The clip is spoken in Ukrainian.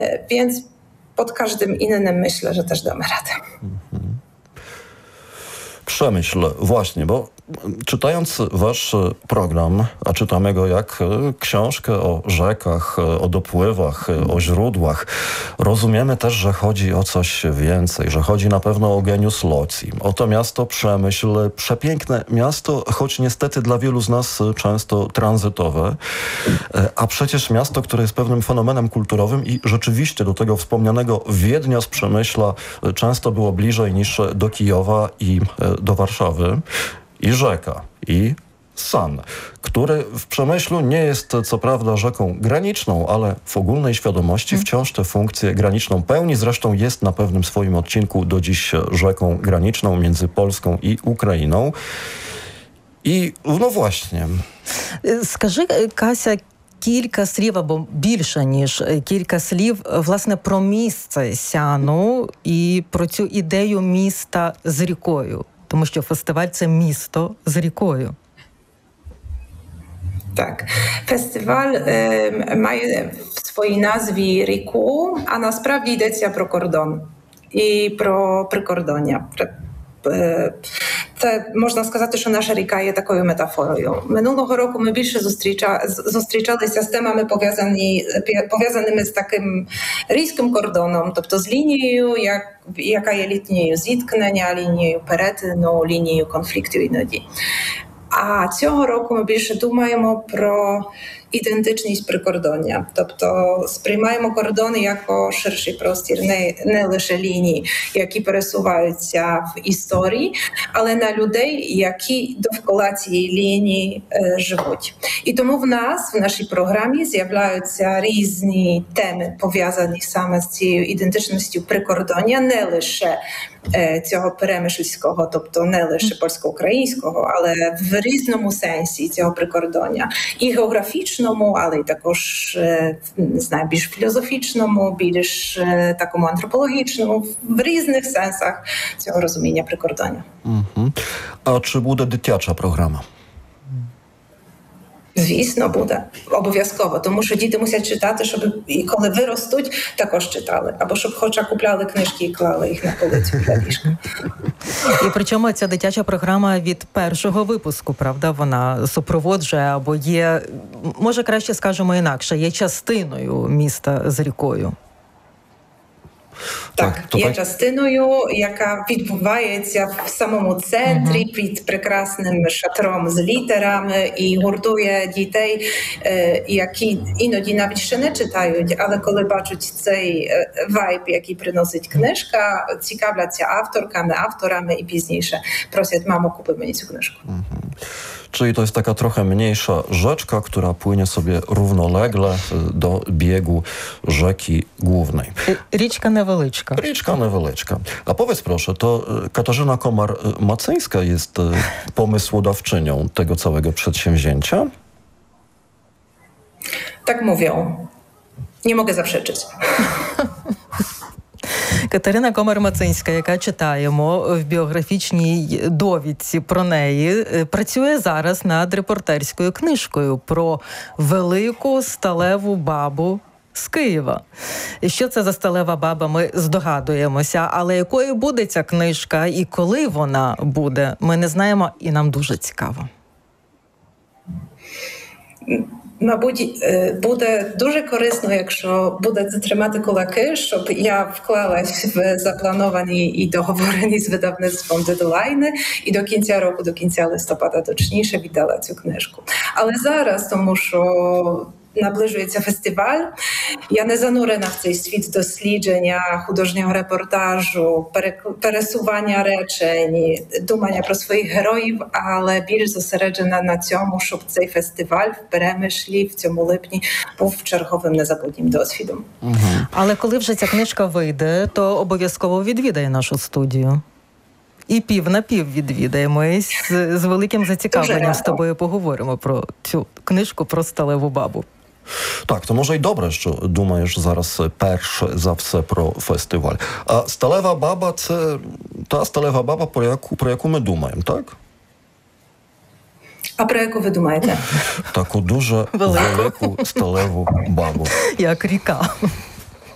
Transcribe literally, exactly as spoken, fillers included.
Więc pod każdym innym myślę, że też damy radę. Mhm. Przemyśl, właśnie, bo czytając wasz program, a czytamy go jak książkę o rzekach, o dopływach, o źródłach, rozumiemy też, że chodzi o coś więcej, że chodzi na pewno o genius loci, o to miasto Przemyśl, przepiękne miasto, choć niestety dla wielu z nas często tranzytowe, a przecież miasto, które jest pewnym fenomenem kulturowym i rzeczywiście do tego wspomnianego Wiednia z Przemyśla często było bliżej niż do Kijowa i do Warszawy. I rzeka, i San, który w Przemyślu nie jest co prawda rzeką graniczną, ale w ogólnej świadomości wciąż tę funkcję graniczną pełni. Zresztą jest na pewnym swoim odcinku do dziś rzeką graniczną między Polską i Ukrainą. I no właśnie. Скажи, Кася, кілька слів або більше, ніж кілька слів, власне, про місце Сяну і про цю ідею міста з рікою. Тому що фестиваль – це місто з рікою. Так. Фестиваль е, має в своїй назві ріку, а насправді йдеться про кордон і про прикордоння. Це, можна сказати, що наша ріка є такою метафорою. Минулого року ми більше зустріча, зустрічалися з темами, пов'язані, пов'язаними з таким різким кордоном, тобто з лінією, як, яка є лінією зіткнення, лінією перетину, лінією конфлікту іноді. А цього року ми більше думаємо про ідентичність прикордоння. Тобто сприймаємо кордони як ширший простір, не, не лише лінії, які пересуваються в історії, але на людей, які довкола цієї лінії е, живуть. І тому в нас, в нашій програмі, з'являються різні теми, пов'язані саме з цією ідентичністю прикордоння, не лише е, цього перемишльського, тобто не лише польсько-українського, але в різному сенсі цього прикордоння. І географічно, але й також, не знаю, більш філософічному, більш такому антропологічному, в різних сенсах цього розуміння прикордоння. Угу. А чи буде дитяча програма? Звісно, буде. Обов'язково. Тому що діти мусять читати, щоб і коли виростуть, також читали. Або щоб хоча купляли книжки і клали їх на полицю для ліжка. І причому ця дитяча програма від першого випуску, правда? Вона супроводжує або є, може краще скажемо інакше, є частиною міста з рікою. Так, так, є частиною, яка відбувається в самому центрі uh-huh. під прекрасним шатром з літерами і гуртує дітей, е, які іноді навіть ще не читають, але коли бачать цей е, вайб, який приносить книжка, цікавляться авторками, авторами i пізніше просять, маму, купи мені цю книжку. Uh-huh. Czyli to jest taka trochę mniejsza rzeczka, która płynie sobie równolegle do biegu rzeki głównej. Річка невеличка. Річка невеличka. A powiedz proszę, to Katarzyna Komar-Maceńska jest pomysłodawczynią tego całego przedsięwzięcia? Tak mówią. Nie mogę zaprzeczyć. Катерина Комар-Мацинська, яка читаємо в біографічній довідці про неї, працює зараз над репортерською книжкою про велику сталеву бабу з Києва. І що це за сталева баба, ми здогадуємося, але якою буде ця книжка і коли вона буде, ми не знаємо, і нам дуже цікаво. Мабуть, буде дуже корисно, якщо будете тримати кулаки, щоб я вклалась в заплановані і договорені з видавництвом дедлайни і до кінця року, до кінця листопада точніше віддала цю книжку. Але зараз, тому що наближується фестиваль, я не занурена в цей світ дослідження, художнього репортажу, пересування речень, думання про своїх героїв, але більш зосереджена на цьому, щоб цей фестиваль в Перемишлі в цьому липні був черговим незабутнім досвідом. Угу. Але коли вже ця книжка вийде, то обов'язково відвідає нашу студію. І пів на пів відвідаємо, і з, з великим зацікавленням з тобою поговоримо про цю книжку про сталеву бабу. Так, то може й добре, що думаєш зараз перш за все про фестиваль. А сталева баба – це та сталева баба, про яку, про яку ми думаємо, так? А про яку ви думаєте? Таку дуже велику, велику сталеву бабу. Як ріка.